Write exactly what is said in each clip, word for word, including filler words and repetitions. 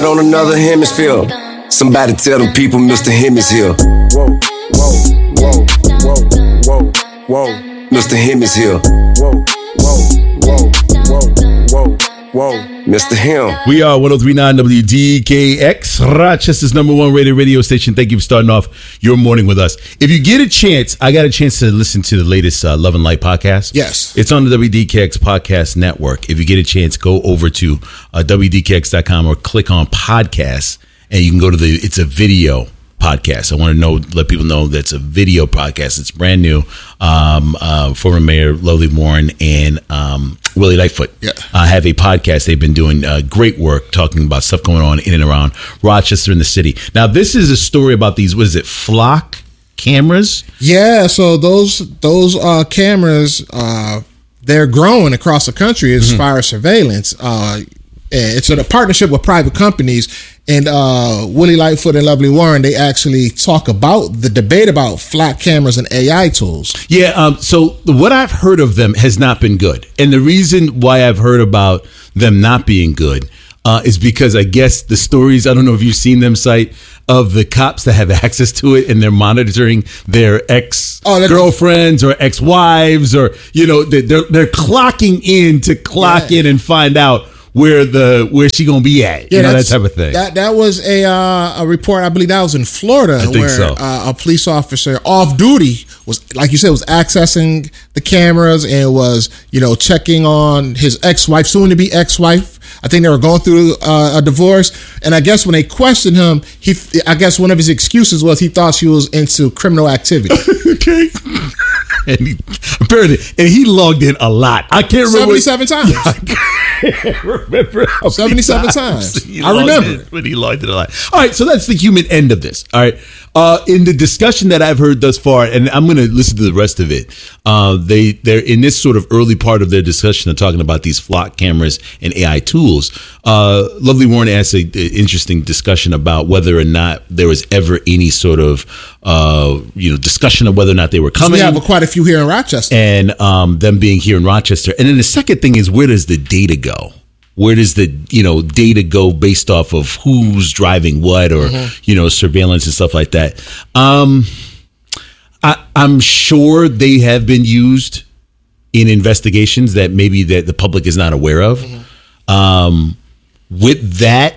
On another hemisphere. Somebody tell them people Mister Him is here. Whoa, whoa, whoa, whoa, whoa, whoa. Mister Him is here. Whoa, whoa, whoa, whoa, whoa, whoa. Mister Him. We are one oh three point nine W D K X, Rochester's number one rated radio station. Thank you for starting off your morning with us. If you get a chance, I got a chance to listen to the latest uh, Love and Light podcast. Yes. It's on the W D K X podcast network. If you get a chance, go over to uh, W D K X dot com or click on podcasts, and you can go to the, it's a video podcast. I want to know, let people know that's a video podcast. It's brand new. Um, uh, former Mayor Lovely Warren and um, Willie Lightfoot yeah. uh, have a podcast. They've been doing uh, great work talking about stuff going on in and around Rochester and the city. Now, this is a story about these, what is it, flock cameras? Yeah, so those those uh, cameras, uh, they're growing across the country as mm-hmm. far as surveillance. Uh, it's a partnership with private companies. And uh, Willie Lightfoot and Lovely Warren, they actually talk about the debate about flock cameras and A I tools. Yeah, um, so what I've heard of them has not been good. And the reason why I've heard about them not being good uh, is because I guess the stories, I don't know if you've seen them cite, of the cops that have access to it and they're monitoring their ex-girlfriends or ex-wives, or, you know, they're, they're clocking in to clock yeah. in and find out where the where she gonna be at, yeah, you know, that type of thing. That that was a uh, a report. I believe that was in Florida, I think where so. uh, a police officer off duty was, like you said, was accessing the cameras and was, you know, checking on his ex-wife, soon to be ex-wife. I think they were going through uh, a divorce, and I guess when they questioned him, he I guess one of his excuses was he thought she was into criminal activity. Okay. And he, apparently, and he logged in a lot. I can't remember. seventy-seven times. I can't remember how seventy-seven times. times. I remember. But he logged in a lot. All right, so that's the human end of this. All right. Uh, in the discussion that I've heard thus far, and I'm going to listen to the rest of it, uh, they, they're in this sort of early part of their discussion of talking about these flock cameras and A I tools. Uh, Lovely Warren asked an interesting discussion about whether or not there was ever any sort of, uh, you know, discussion of whether or not they were coming. We have quite a few here in Rochester. And um, them being here in Rochester. And then the second thing is, where does the data go? Where does the, you know, data go based off of who's driving what, or, mm-hmm. you know, surveillance and stuff like that? Um, I, I'm sure they have been used in investigations that maybe that the public is not aware of. Mm-hmm. Um, with that,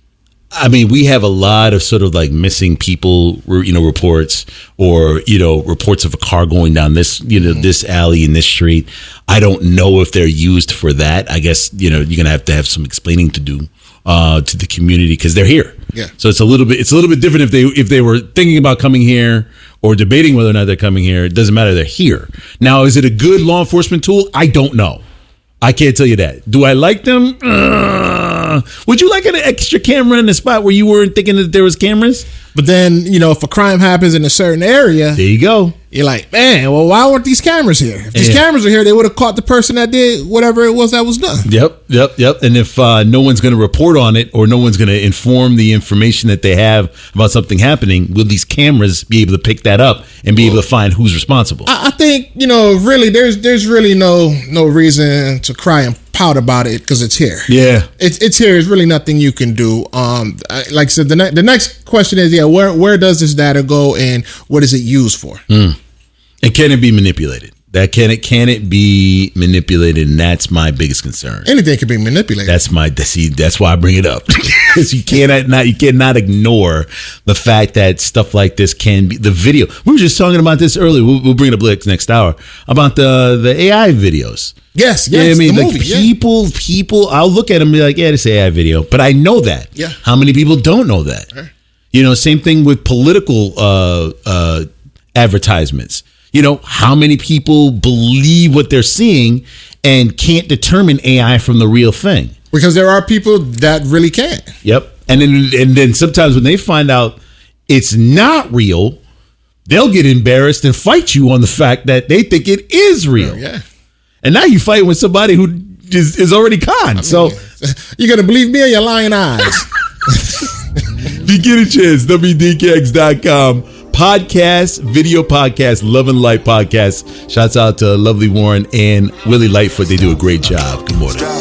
I mean, we have a lot of sort of like missing people, you know, reports, or, you know, reports of a car going down this, you know, mm-hmm. this alley in this street. I don't know if they're used for that. I guess, you know, you're going to have to have some explaining to do uh, to the community, because they're here. Yeah. So it's a little bit, it's a little bit different if they, if they were thinking about coming here or debating whether or not they're coming here. It doesn't matter. They're here. Now, is it a good law enforcement tool? I don't know. I can't tell you that. Do I like them? Uh, would you like an extra camera in the spot where you weren't thinking that there was cameras? But then, you know, if a crime happens in a certain area, there you go. You're like, man, well, why weren't these cameras here? If these yeah. cameras were here, they would have caught the person that did whatever it was that was done. Yep, yep, yep. And if uh, no one's going to report on it, or no one's going to inform the information that they have about something happening, will these cameras be able to pick that up and be able to find who's responsible? I, I think, you know, really, there's there's really no no reason to cry and pout about it, because it's here. Yeah, it's it's here. There's really nothing you can do. Um, like I said, the ne- the next question is, yeah, where where does this data go, and what is it used for? Mm. And can it be manipulated? That can it can it be manipulated? And that's my biggest concern. Anything can be manipulated. That's my see. That's why I bring it up, because you cannot not you cannot ignore the fact that stuff like this can be. The video, we were just talking about this earlier. We'll, we'll bring it up next hour about the the A I videos. Yes, yes. You know what I mean, the like movie, people, yeah. people. I'll look at them and be like, yeah, this A I video, but I know that. Yeah. How many people don't know that? Right. You know, same thing with political uh, uh, advertisements. You know, how many people believe what they're seeing and can't determine A I from the real thing? Because there are people that really can't. Yep. And then and then sometimes when they find out it's not real, they'll get embarrassed and fight you on the fact that they think it is real. Oh, yeah. And now you fight with somebody who is, is already con. I mean, so you're going to believe me or your lying eyes? If you get a chance, W D K X dot com. Podcast, video podcast, Love and Light podcast. Shouts out to Lovely Warren and Willie Lightfoot. They do a great job. Good morning.